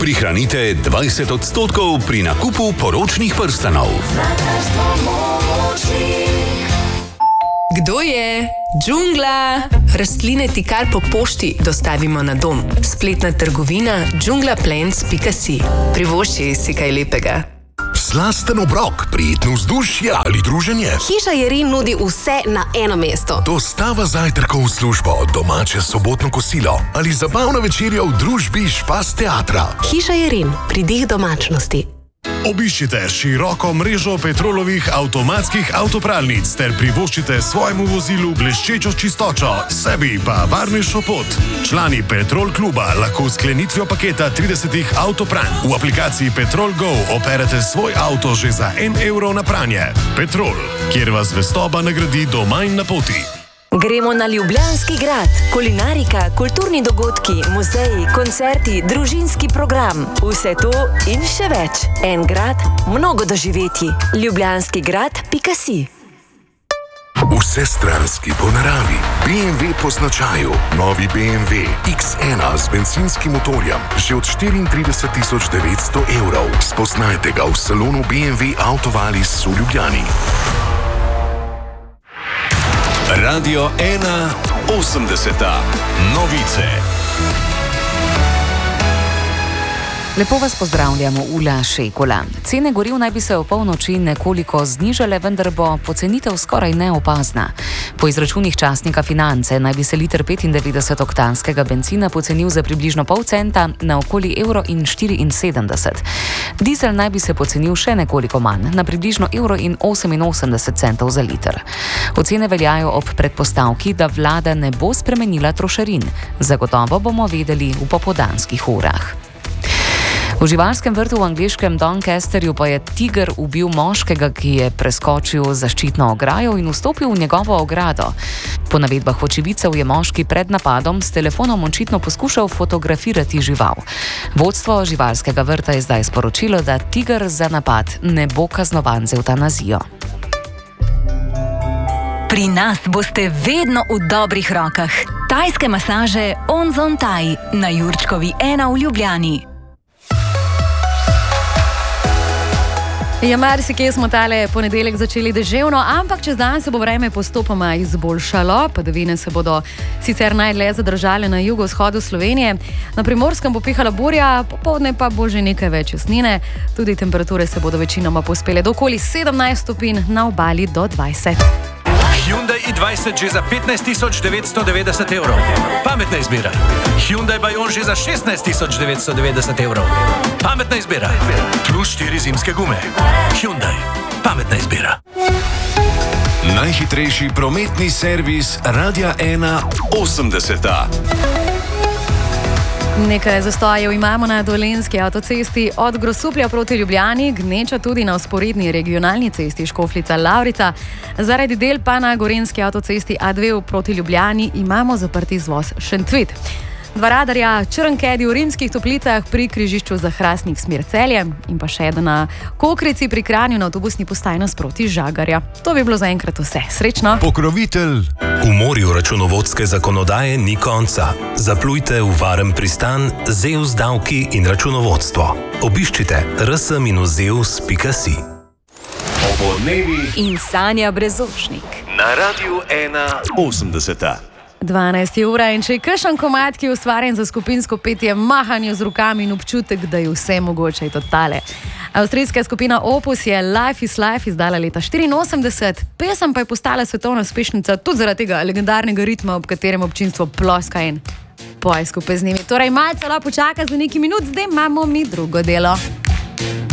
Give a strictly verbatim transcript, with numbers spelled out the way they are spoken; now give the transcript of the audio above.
Prihranite dvajset odstotkov pri nakupu poročnih prstanov. Kdo je? Džungla! Rastline ti kar po pošti dostavimo na dom. Spletna trgovina džungla plants pika si. Privošči si kaj lepega. Slasten obrok, prijetno vzdušje ali druženje. Hiša Jerin nudi vse na eno mesto. Dostava zajtrkov v službo, domače sobotno kosilo ali zabavna večerja v družbi Špas teatra. Hiša Jerin, pridih domačnosti. Obiščite široko mrežo Petrolovih avtomatskih avtopralnic ter privoščite svojemu vozilu bleščečo čistočo, sebi pa varnejšo pot. Člani Petrol kluba lahko s sklenitvijo paketa tridesetih avtopranj v aplikaciji Petrol Go operete svoj avto že za en evro na pranje. Petrol, kjer vas zvestoba nagradi doma in na poti. Gremo na Ljubljanski grad. Kulinarika, kulturni dogodki, muzeji, koncerti, družinski program. Vse to in še več. En grad, mnogo doživetij. ljubljanski grad pika si. Vsestranski po naravi. B M W po značaju. Novi B M W X ena z benzinskim motorjem. Že od štiriintrideset tisoč devetsto evrov. Spoznajte ga v salonu B M W Autovalis v Ljubljani. Radio ena osemdeseta. Novice. Lepo vas pozdravljamo, Ula Šekola. Cene goriv naj bi se v polnoči nekoliko znižale, vendar bo pocenitev skoraj neopazna. Po izračunih časnika Finance naj bi se liter petindevetdesetoktanskega bencina pocenil za približno pol centa na okoli evro in štiriinsedemdeset. Dizel naj bi se pocenil še nekoliko manj, na približno evro in oseminosemdeset centov za liter. Ocene veljajo ob predpostavki, da vlada ne bo spremenila trošarin. Zagotovo bomo vedeli v popoldanskih urah. V živalskem vrtu v angleškem Doncasterju pa je tiger ubil moškega, ki je preskočil zaščitno ograjo in vstopil v njegovo ogrado. Po navedbah očividcev je moški pred napadom s telefonom očitno poskušal fotografirati žival. Vodstvo živalskega vrta je zdaj sporočilo, da tiger za napad ne bo kaznovan z evtanazijo. Pri nas boste vedno v dobrih rokah. Tajske masaže Onzon Thai na Jurčkovi ena v Ljubljani. Ja, marsikje smo tale ponedeljek začeli deževno, ampak čez dan se bo vreme postopoma izboljšalo. Padavine se bodo sicer najdlje zadržale na jugovzhodu Slovenije. Na Primorskem bo pihala burja, popoldne pa bo že nekaj več jasnine. Tudi temperature se bodo večinoma povzpele do okoli sedemnajst stopinj, na obali do dvajset. Hyundai i dvajset že za petnajst tisoč devetsto devetdeset evrov. Pametna izbira. Hyundai Bayon že za šestnajst tisoč devetsto devetdeset evrov. Pametna izbira. Plus štiri zimske gume. Hyundai. Pametna izbira. Najhitrejši prometni servis Radia ena osemdeseta. Nekaj zastojev imamo na Dolenjski avtocesti od Grosuplja proti Ljubljani, gneča tudi na vzporedni regionalni cesti Škofljica-Lavrica. Zaradi del pa na Gorenjski avtocesti A dve proti Ljubljani imamo zaprti izvoz Šentvid. Dva radarja, Črnkedi v Rimskih Toplicah pri križišču za Hrastnik smer Celje in pa še eden na Kokrici pri Kranju na avtobusni postaji nasproti Žagarja. To bi bilo zaenkrat vse. Srečno! Pokrovitelj. V morju računovodske zakonodaje ni konca. Zaplujte v varen pristan Zeus davki in računovodstvo. Obiščite r s minus zeus pika si. Obodnevi in Sanja Brezočnik. Na Radiu ena osemdeseta. dvanajsta ura in če je kakšen komad, ki je ustvarjen za skupinsko petje, mahanje z rokami in občutek, da je vse mogoče, je to tale. Avstrijska skupina Opus je Life is Life izdala leta štiriinosemdeset, pesem pa je postala svetovna uspešnica tudi zaradi tega legendarnega ritma, ob katerem občinstvo ploska in poje skupaj z njimi. Torej, malce lahko počaka za nekaj minut, zdaj imamo mi drugo delo.